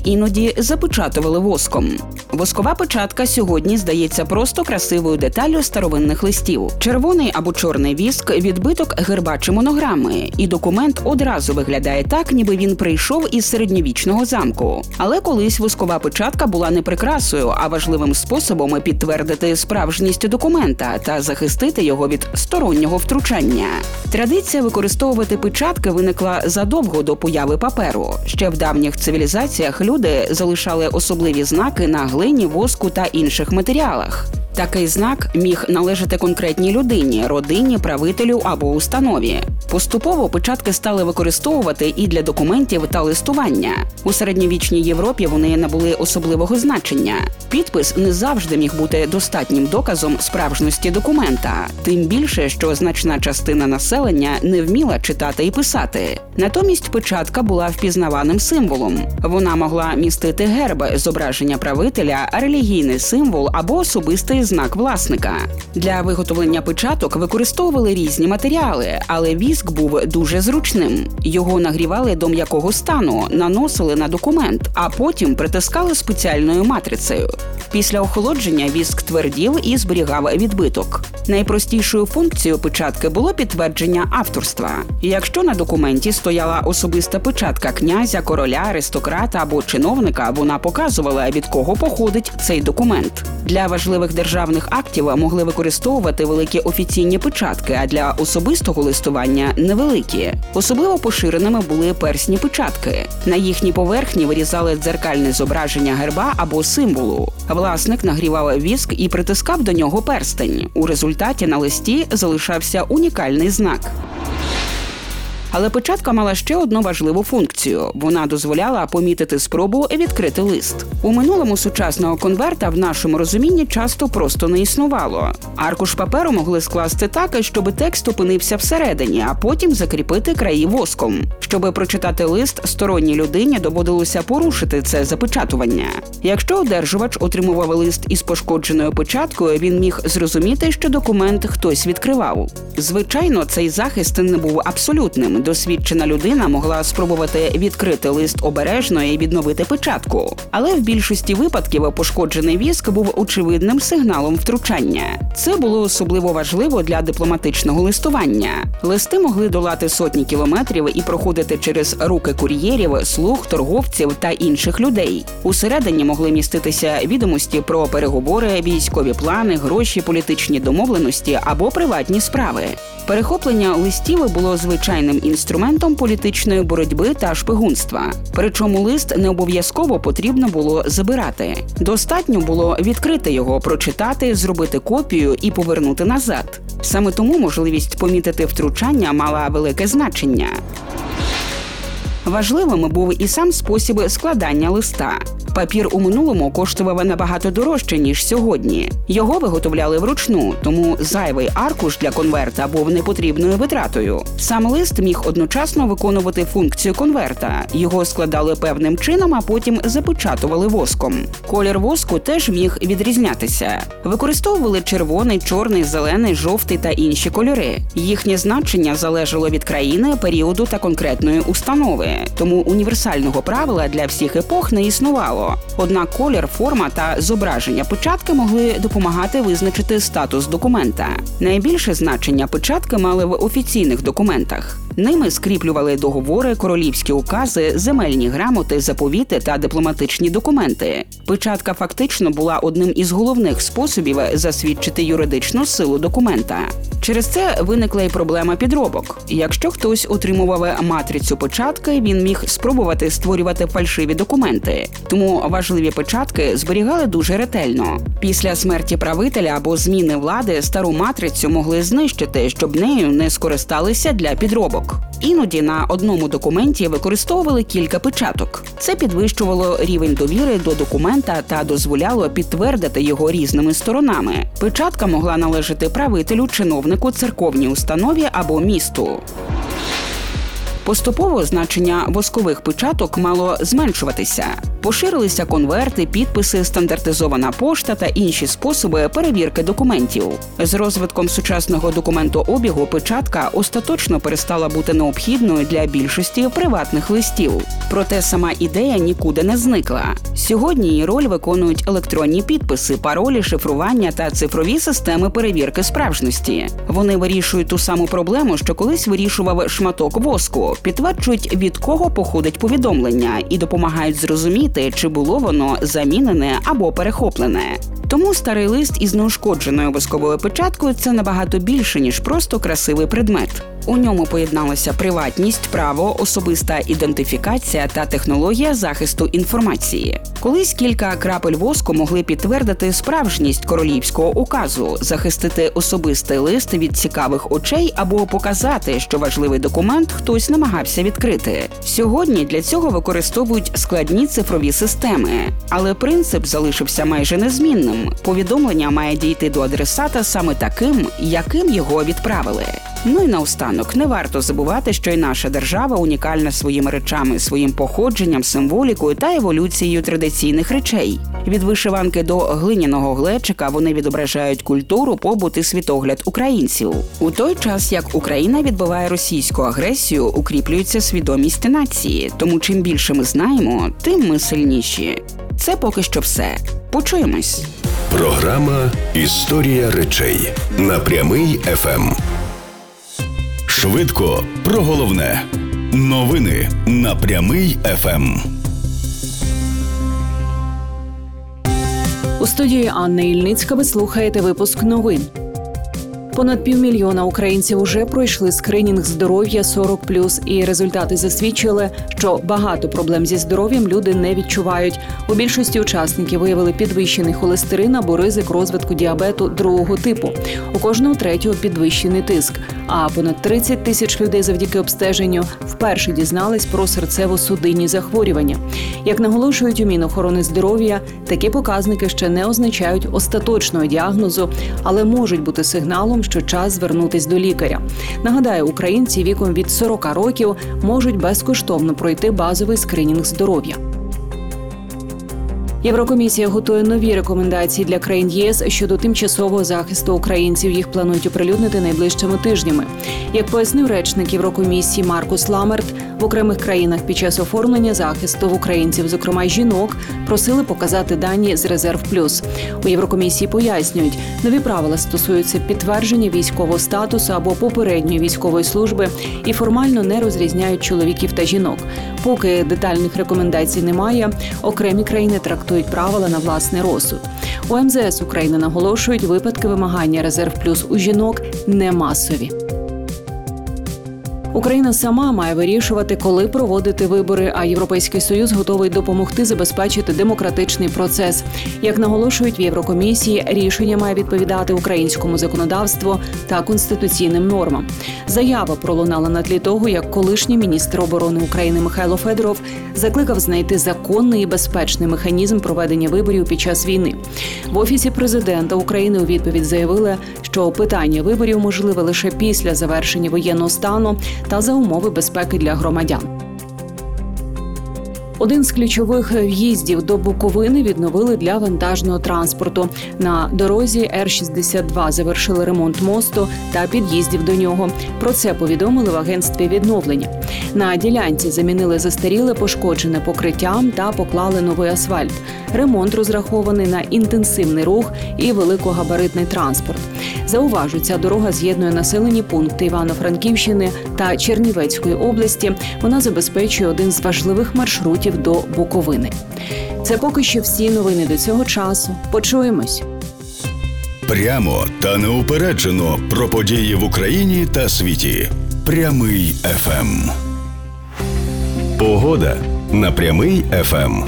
іноді запечатували воском. Воскова печатка сьогодні здається просто красивою деталлю старовинних листів. Червоний або чорний віск – відбиток герба чи монограми, і документ одразу виглядає так, ніби він прийшов із середньовічного замку. Але колись воскова печатка була не прикрасою, а важливим способом підтвердити справжність документа та захистити його від стороннього втручання. Традиція використовувати печатки виникла задовго до появи паперу. Ще в давніх цивілізаціях люди залишали особливі знаки на глині, воску та інших матеріалах. Такий знак міг належати конкретній людині, родині, правителю або установі. Поступово печатки стали використовувати і для документів та листування. У середньовічній Європі вони набули особливого значення. Підпис не завжди міг бути достатнім доказом справжності документа, тим більше, що значна частина населення не вміла читати і писати. Натомість печатка була впізнаваним символом. Вона могла містити герб, зображення правителя, релігійний символ або особистий знак власника. Для виготовлення печаток використовували різні матеріали, але віск був дуже зручним. Його нагрівали до м'якого стану, наносили на документ, а потім притискали спеціальною матрицею. Після охолодження віск твердів і зберігав відбиток. Найпростішою функцією печатки було підтвердження авторства. Якщо на документі стояла особиста печатка князя, короля, аристократа або чиновника, вона показувала, від кого походить цей документ. Для важливих державних актів могли використовувати великі офіційні печатки, а для особистого листування – невеликі. Особливо поширеними були персні печатки. На їхній поверхні вирізали дзеркальне зображення герба або символу. Власник нагрівав віск і притискав до нього перстень. У результаті на листі залишався унікальний знак. Але печатка мала ще одну важливу функцію – вона дозволяла помітити спробу відкрити лист. У минулому сучасного конверта в нашому розумінні часто просто не існувало. Аркуш паперу могли скласти так, щоб текст опинився всередині, а потім закріпити краї воском. Щоби прочитати лист, сторонній людині доводилося порушити це запечатування. Якщо одержувач отримував лист із пошкодженою печаткою, він міг зрозуміти, що документ хтось відкривав. Звичайно, цей захист не був абсолютним. Досвідчена людина могла спробувати відкрити лист обережно і відновити печатку. Але в більшості випадків пошкоджений віск був очевидним сигналом втручання. Це було особливо важливо для дипломатичного листування. Листи могли долати сотні кілометрів і проходити через руки кур'єрів, слуг, торговців та інших людей. Усередині могли міститися відомості про переговори, військові плани, гроші, політичні домовленості або приватні справи. Перехоплення листів було звичайним інструментом політичної боротьби та шпигунства. Причому лист не обов'язково потрібно було забирати. Достатньо було відкрити його, прочитати, зробити копію і повернути назад. Саме тому можливість помітити втручання мала велике значення. Важливим був і сам спосіб складання листа. Папір у минулому коштував набагато дорожче, ніж сьогодні. Його виготовляли вручну, тому зайвий аркуш для конверта був непотрібною витратою. Сам лист міг одночасно виконувати функцію конверта. Його складали певним чином, а потім запечатували воском. Колір воску теж міг відрізнятися. Використовували червоний, чорний, зелений, жовтий та інші кольори. Їхнє значення залежало від країни, періоду та конкретної установи. Тому універсального правила для всіх епох не існувало. Однак колір, форма та зображення печатки могли допомагати визначити статус документа. Найбільше значення печатки мали в офіційних документах. Ними скріплювали договори, королівські укази, земельні грамоти, заповіти та дипломатичні документи. Печатка фактично була одним із головних способів засвідчити юридичну силу документа. Через це виникла й проблема підробок. Якщо хтось отримував матрицю печатки, він міг спробувати створювати фальшиві документи. Тому важливі печатки зберігали дуже ретельно. Після смерті правителя або зміни влади стару матрицю могли знищити, щоб нею не скористалися для підробок. Іноді на одному документі використовували кілька печаток. Це підвищувало рівень довіри до документа та дозволяло підтвердити його різними сторонами. Печатка могла належати правителю, чиновнику, церковній установі або місту. Поступово значення воскових печаток мало зменшуватися. Поширилися конверти, підписи, стандартизована пошта та інші способи перевірки документів. З розвитком сучасного документообігу печатка остаточно перестала бути необхідною для більшості приватних листів. Проте сама ідея нікуди не зникла. Сьогодні її роль виконують електронні підписи, паролі, шифрування та цифрові системи перевірки справжності. Вони вирішують ту саму проблему, що колись вирішував шматок воску, підтверджують, від кого походить повідомлення, і допомагають зрозуміти, чи було воно замінене або перехоплене. Тому старий лист із неушкодженою восковою печаткою – це набагато більше, ніж просто красивий предмет. У ньому поєдналася приватність, право, особиста ідентифікація та технологія захисту інформації. Колись кілька крапель воску могли підтвердити справжність королівського указу, захистити особистий лист від цікавих очей або показати, що важливий документ хтось намагався відкрити. Сьогодні для цього використовують складні цифрові системи. Але принцип залишився майже незмінним. Повідомлення має дійти до адресата саме таким, яким його відправили. Ну і наостанок, не варто забувати, що і наша держава унікальна своїми речами, своїм походженням, символікою та еволюцією традиційних речей. Від вишиванки до глиняного глечика вони відображають культуру, побут і світогляд українців. У той час, як Україна відбиває російську агресію, укріплюється свідомість нації. Тому чим більше ми знаємо, тим ми сильніші. Це поки що все. Почуємось. Програма «Історія речей» на Прямий ФМ. Швидко про головне. Новини на Прямий ФМ. У студії Анна Ільницька ви слухаєте випуск новин. Понад 500 000 українців уже пройшли скринінг здоров'я 40+, і результати засвідчили, що багато проблем зі здоров'ям люди не відчувають. У більшості учасників виявили підвищений холестерин або ризик розвитку діабету другого типу. У кожного третього підвищений тиск. А понад 30 тисяч людей завдяки обстеженню вперше дізнались про серцево-судинні захворювання. Як наголошують у Мінохорони здоров'я, такі показники ще не означають остаточного діагнозу, але можуть бути сигналом, що час звернутись до лікаря. Нагадаю, українці віком від 40 років можуть безкоштовно пройти базовий скринінг здоров'я. Єврокомісія готує нові рекомендації для країн ЄС щодо тимчасового захисту українців. Їх планують оприлюднити найближчими тижнями. Як пояснив речник Єврокомісії Маркус Ламерт, в окремих країнах під час оформлення захисту в українців, зокрема жінок, просили показати дані з Резерв Плюс. У Єврокомісії пояснюють, нові правила стосуються підтвердження військового статусу або попередньої військової служби і формально не розрізняють чоловіків та жінок. Поки детальних рекомендацій немає, окремі країни трактують правила на власний розсуд. У МЗС України наголошують, випадки вимагання Резерв Плюс у жінок не масові. Україна сама має вирішувати, коли проводити вибори, а Європейський Союз готовий допомогти забезпечити демократичний процес. Як наголошують в Єврокомісії, рішення має відповідати українському законодавству та конституційним нормам. Заява пролунала на тлі того, як колишній міністр оборони України Михайло Федоров закликав знайти законний і безпечний механізм проведення виборів під час війни. В Офісі президента України у відповідь заявили, що питання виборів можливе лише після завершення воєнного стану та за умови безпеки для громадян. Один з ключових в'їздів до Буковини відновили для вантажного транспорту. На дорозі Р-62 завершили ремонт мосту та під'їздів до нього. Про це повідомили в агентстві відновлення. На ділянці замінили застаріле пошкоджене покриття та поклали новий асфальт. Ремонт розрахований на інтенсивний рух і великогабаритний транспорт. Зауважу, ця дорога з'єднує населені пункти Івано-Франківщини та Чернівецької області. Вона забезпечує один з важливих маршрутів до Буковини. Це поки що всі новини до цього часу. Почуємось. Прямо та неупереджено про події в Україні та світі. Прямий ФМ. Погода на Прямий ФМ.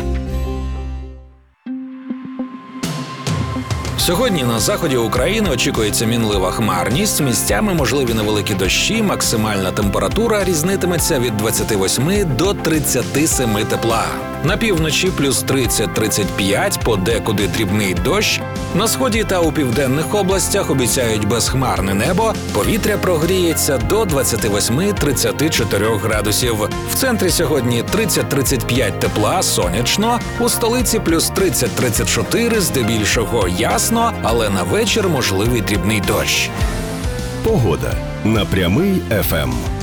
Сьогодні на заході України очікується мінлива хмарність, місцями можливі невеликі дощі, максимальна температура різнитиметься від 28 до 37 тепла. На півночі плюс 30-35, подекуди дрібний дощ. На сході та у південних областях обіцяють безхмарне небо. Повітря прогріється до 28-34 градусів. В центрі сьогодні 30-35 тепла, сонячно. У столиці плюс 30-34, здебільшого ясно, але на вечір можливий дрібний дощ. Погода на Прямий ФМ.